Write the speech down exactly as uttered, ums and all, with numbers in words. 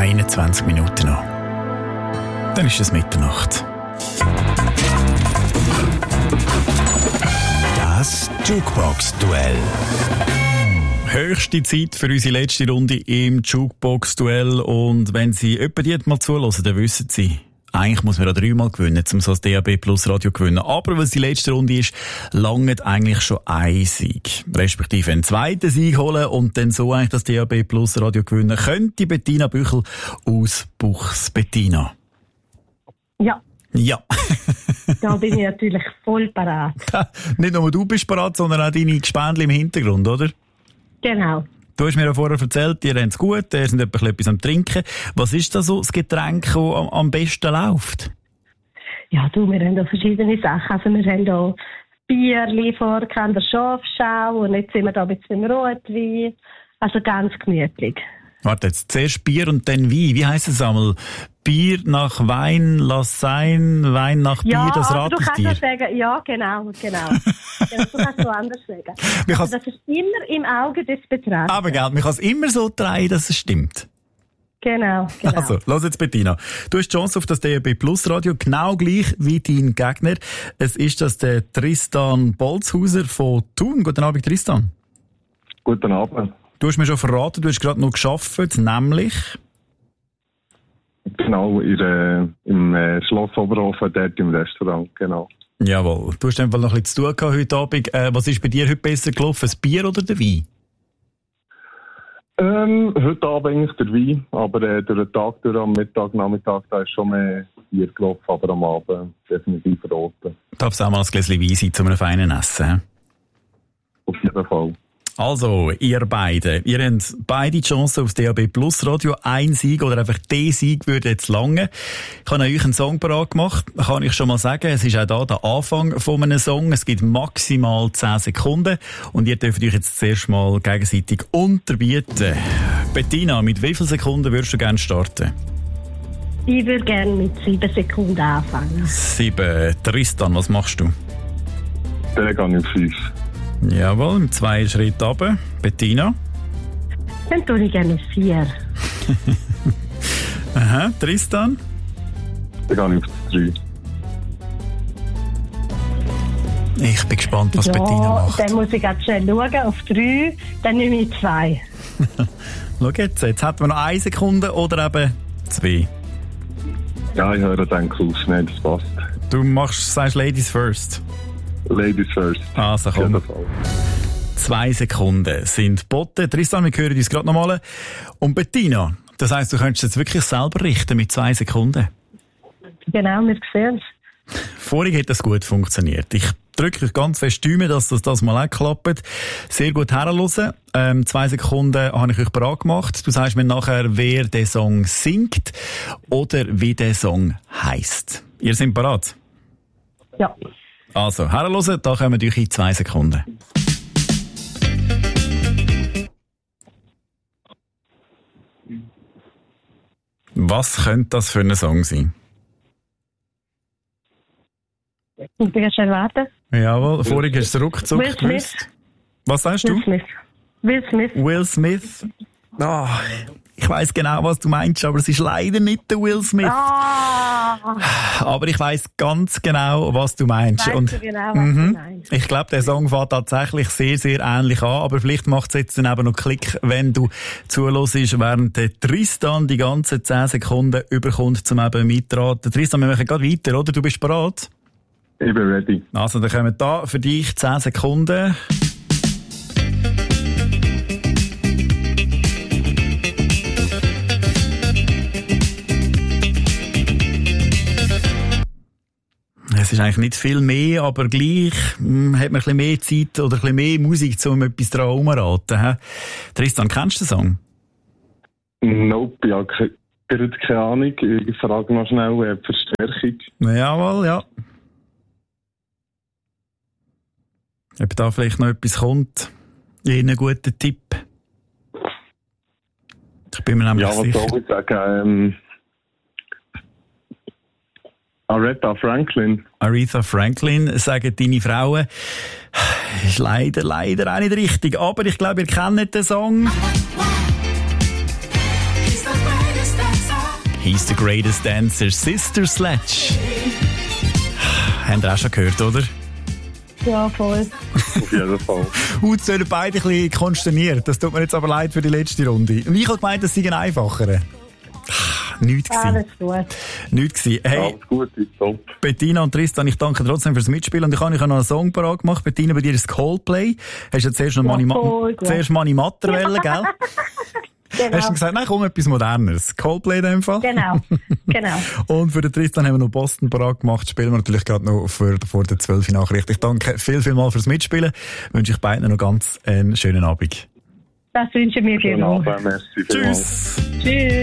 einundzwanzig Minuten noch. Dann ist es Mitternacht. Das Jukebox-Duell. Höchste Zeit für unsere letzte Runde im Jukebox-Duell. Und wenn Sie jemanden jetzt mal zuhören, dann wissen Sie, eigentlich muss man ja dreimal gewinnen, um so das D A B Plus Radio zu gewinnen. Aber weil es die letzte Runde ist, langt eigentlich schon ein Sieg. Respektive einen zweiten Sieg holen und dann so eigentlich das D A B Plus Radio gewinnen. Könnte Bettina Büchel aus Buchs. Bettina? Ja. Ja. Da bin ich natürlich voll parat. Nicht nur du bist parat, sondern auch deine Gespendli im Hintergrund, oder? Genau. Du hast mir ja vorher erzählt, ihr habt es gut, ihr seid etwas am Trinken. Was ist da so das Getränk, das am, am besten läuft? Ja, du, wir haben da verschiedene Sachen. Also wir haben da Bierli vor, kann der Schafschau und jetzt sind wir da mit dem Rotwein. Also ganz gemütlich. Warte, jetzt zuerst Bier und dann Wein. Wie heisst es einmal? Bier nach Wein, lass sein, Wein nach Bier, ja, das rate ich dir. Ja, du kannst sagen, ja, genau, genau. genau du kannst so anders sagen. Also das ist immer im Auge des Betrachters. Aber gell, man kann es immer so drehen, dass es stimmt. Genau, genau. Also, los jetzt, Bettina. Du hast die Chance auf das D A B Plus Radio, genau gleich wie dein Gegner. Es ist das der Tristan Bolzhauser von Thun. Guten Abend, Tristan. Guten Abend. Du hast mir schon verraten, du hast gerade noch gearbeitet, nämlich... Genau, in, äh, im äh, Schloss Oberhofen, dort im Restaurant, genau. Jawohl. Du hast einfach noch ein bisschen zu tun gehabt heute Abend. Äh, was ist bei dir heute besser gelaufen, das Bier oder der Wein? Ähm, heute Abend eigentlich der Wein, aber äh, durch den Tag, durch am Mittag, Nachmittag, da ist schon mehr Bier gelaufen, aber am Abend definitiv rote. Darf es auch mal ein Gläschen Wein sein, zu einem feinen Essen? Auf jeden Fall. Also, ihr beide, ihr habt beide die Chance aufs D A B Plus Radio. Ein Sieg oder einfach der Sieg würde jetzt lange. Ich habe euch einen Song parat gemacht. Kann ich schon mal sagen, es ist auch da der Anfang von einem Song. Es gibt maximal zehn Sekunden und ihr dürft euch jetzt zuerst mal gegenseitig unterbieten. Bettina, mit wie vielen Sekunden würdest du gerne starten? Ich würde gerne mit sieben Sekunden anfangen. Sieben. Tristan, was machst du? Dann gehe ich auf fünf. Jawohl, im zweiten Schritt runter. Bettina? Dann tue ich gerne vier. Aha, Tristan? Dann gehe ich auf drei. Ich bin gespannt, was ja, Bettina macht. Dann muss ich ganz schnell schauen. Auf drei, dann nehme ich zwei. Schau jetzt, jetzt hat man noch eine Sekunde oder eben zwei. Ja, ich höre den Kurs, nein, das passt. Du machst, sagst Ladies first. Ladies first. Also komm. Zwei Sekunden sind geboten. Tristan, wir hören uns gerade nochmal. Und Bettina, das heisst, du könntest jetzt wirklich selber richten mit zwei Sekunden? Genau, wir sehen es. Vorhin hat das gut funktioniert. Ich drücke euch ganz fest die Daumen, dass das, das mal auch klappt. Sehr gut herhören. Ähm, zwei Sekunden habe ich euch bereit gemacht. Du sagst mir nachher, wer den Song singt oder wie der Song heisst. Ihr seid bereit? Ja. Also, herhören, da kommen wir euch in zwei Sekunden. Was könnte das für ein Song sein? Ich bin schon warten. Jawohl, vorhin hast du es ruckzuck Will Smith. gewusst. Was sagst du? Will Smith. Will Smith. Will Smith. Oh, ich weiss genau, was du meinst, aber es ist leider nicht der Will Smith. Ah. Aber ich weiss ganz genau, was du meinst. Weißt Und du genau, was mhm, du meinst. Ich glaube, der Song fängt tatsächlich sehr, sehr ähnlich an, aber vielleicht macht es jetzt dann eben noch Klick, wenn du zuhörst, während der Tristan die ganzen zehn Sekunden überkommt, zum eben mitraten. Tristan, wir machen gerade weiter, oder? Du bist bereit? Ich bin ready. Also, dann kommen da für dich zehn Sekunden. Es ist eigentlich nicht viel mehr, aber gleich mh, hat man ein bisschen mehr Zeit oder ein bisschen mehr Musik, um etwas dran herumzuraten. Tristan, kennst du den Song? Nope, ja, keine, keine Ahnung. Ich frage noch schnell äh, Verstärkung. Jawohl, ja. Ob da vielleicht noch etwas kommt, einen guten Tipp. Ich bin mir nämlich ja, sicher. Ja, was soll ich sagen? Ähm, Aretha Franklin. Aretha Franklin, sagen deine Frauen. Ist leider, leider auch nicht richtig. Aber ich glaube, ihr kennt den Song. He's the greatest dancer, Sister Sledge. Habt ihr auch schon gehört, oder? Ja, voll. Auf jeden Fall. Und sind beide ein bisschen konsterniert. Das tut mir jetzt aber leid für die letzte Runde. Und ich habe gemeint, das sei ein einfacher. Nichts gewesen. Alles gut. Nichts gewesen. Hey, Alles gut, ist top. Bettina und Tristan, ich danke trotzdem fürs Mitspielen. Und ich habe euch noch einen Song parat gemacht. Bettina, bei dir ist Coldplay. Hast du ja zuerst noch Ja, Mani, voll gut. zuerst Mani Matterwelle, gell? Genau. Hast du gesagt, nein, komm, etwas Modernes. Coldplay in dem Fall. Genau, genau. Und für den Tristan haben wir noch Boston parat gemacht. Spielen wir natürlich gerade noch für, vor der zwölf Nachricht. Ich danke viel, viel mal fürs Mitspielen. Wünsche ich beiden noch ganz einen schönen Abend. Das wünschen wir dir Schönen noch. Abend, merci vielmals. Tschüss. Tschüss.